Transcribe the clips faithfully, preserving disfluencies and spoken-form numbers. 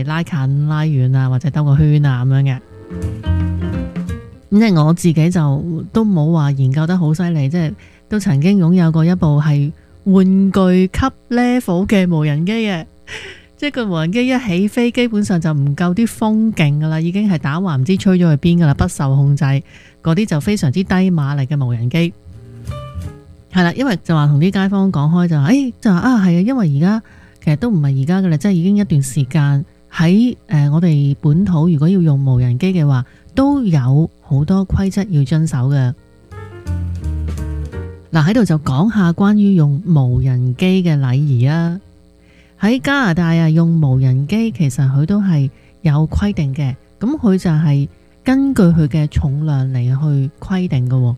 拉近拉遠啊，或者兜個圈啊咁樣嘅。咁即係我自己就都冇話研究得好犀利，即係都曾經擁有過一部係玩具級 level 嘅無人機嘅，即係個無人機一起飛基本上就唔夠啲風勁噶啦，已經係打橫唔知吹咗去邊噶啦，不受控制，嗰啲就非常之低馬力嘅無人機。係啦，因為就話同啲街坊講開就話，誒就話啊係啊，因為而家其實都唔係而家噶啦，即係已經一段時間喺誒、呃、我哋本土如果要用無人機嘅話，都有好多規則要遵守嘅。嗱，喺度就講下關於用無人機嘅禮儀啊。喺加拿大啊，用無人機其實佢都係有規定嘅，咁佢就係根據佢嘅重量嚟去規定嘅。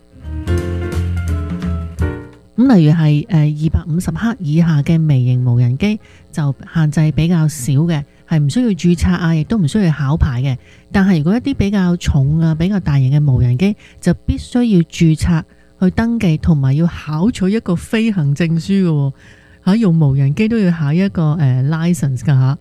咁例如係誒二百五十克以下嘅微型無人機就限制比較少嘅，係唔需要註冊啊，亦都唔需要考牌嘅。但係如果一啲比較重啊、比較大型嘅無人機，就必須要註冊去登記，同埋要考取一個飛行證書嘅。吓，用無人機都要考一個誒、呃、license 噶吓。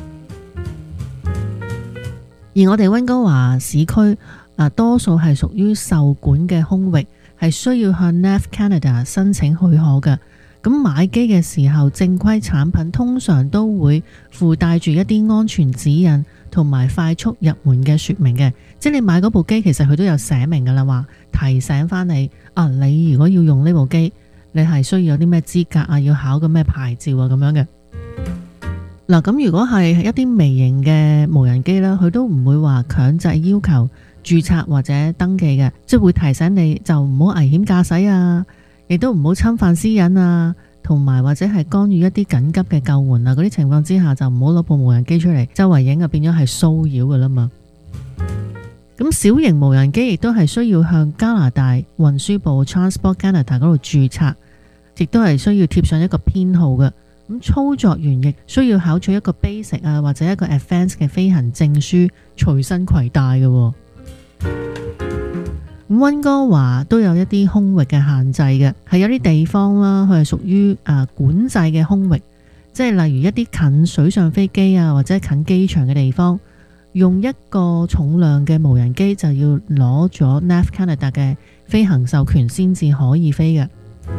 而我哋溫哥華市區啊，多數係屬於受管嘅空域，係需要向 Nav Canada 申請許可嘅。咁買機嘅時候，正規產品通常都會附帶住一啲安全指引同埋快速入門嘅說明嘅。即係你買嗰部機，其實佢都有寫明噶啦，話提醒翻你啊，你如果要用呢部機，你係需要有啲咩資格啊，要考個咩牌照啊咁樣嘅。嗱，咁如果係一啲微型嘅無人機啦，佢都唔會話強制要求註冊或者登記嘅，即係會提醒你就唔好危險駕駛啊，亦都唔好侵犯私隱啊，同埋或者係干預一啲緊急嘅救援啊，嗰啲情況之下就唔好攞部無人機出嚟周圍影啊，變咗係騷擾噶啦嘛。咁小型無人機亦都係需要向加拿大運輸部 Transport Canada 嗰度註冊，亦都係需要貼上一個編號嘅。咁操作員亦需要考取一個 basic 啊或者一個 advanced 嘅飛行證書，隨身攜帶嘅。咁溫哥華都有一啲空域嘅限制嘅，係有啲地方啦，佢係屬於誒管制嘅空域，即係例如一啲近水上飛機啊或者近機場嘅地方，用一個重量嘅無人機就要攞咗 Nav Canada 嘅飛行授權先至可以飛嘅。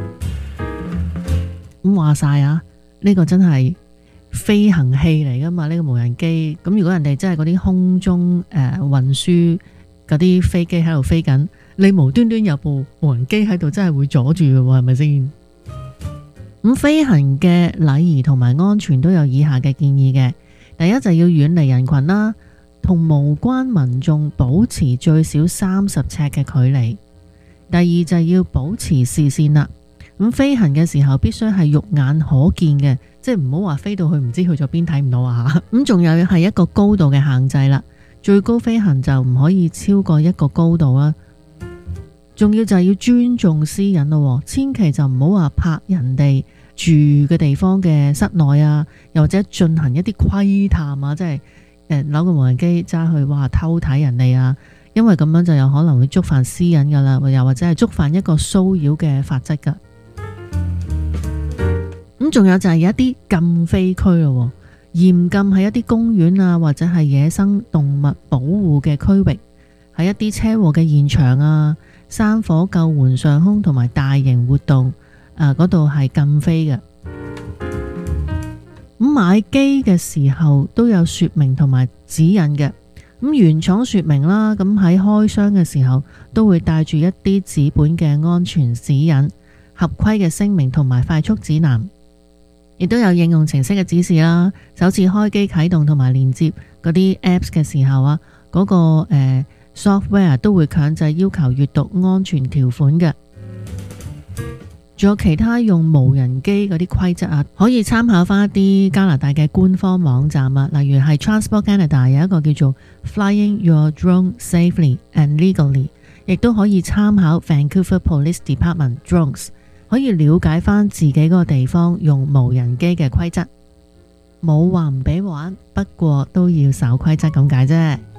咁話晒啊，呢個真係飛行器嚟噶嘛，呢個無人機。咁如果人哋真係嗰啲空中誒運輸嗰啲飛機喺度飛緊，你無端端有部無人機喺度，真係會阻住嘅，係咪先？咁飛行嘅禮儀同埋安全都有以下嘅建議嘅。第一就要遠離人群啦，同無關民眾保持最少三十尺嘅距離。第二就要保持視線啦。咁飛行嘅時候必須係肉眼可見嘅，即係唔好話飛到去唔知去咗邊睇唔到啊吓。咁仲有係一個高度嘅限制啦，最高飛行就唔可以超過一個高度啦。仲要就係要尊重私隱咯，千祈就唔好話拍人哋住嘅地方嘅室內啊，又或者進行一啲窺探啊，即係誒攞個無人機揸去哇偷睇人哋啊，因為咁樣就有可能會觸犯私隱噶啦，又或者係觸犯一個騷擾嘅法則噶。咁仲有就係有一啲禁飛區咯，嚴禁喺一啲公園啊或者係野生動物保護嘅區域，喺一啲車禍嘅現場啊、山火救援上空同埋大型活動誒嗰度係禁飛嘅。咁買機嘅時候都有說明同埋指引嘅。咁原廠說明啦，咁喺開箱嘅時候都會帶住一啲紙本嘅安全指引、合規嘅聲明同埋快速指南。亦都有應用程式嘅指示啦，首次開機啟動同埋連接嗰啲 apps 嘅時候啊，嗰、嗰個誒、呃、software 都會強制要求閱讀安全條款嘅。仲有其他用無人機嗰啲規則啊，可以參考翻一啲加拿大嘅官方網站啊，例如係 Transport Canada 有一個叫做 Flying Your Drone Safely and Legally， 亦都可以參考 Vancouver Police Department Drones。可以了解翻自己嗰個地方用無人機嘅規則，冇話唔俾玩，不過都要守規則咁解啫。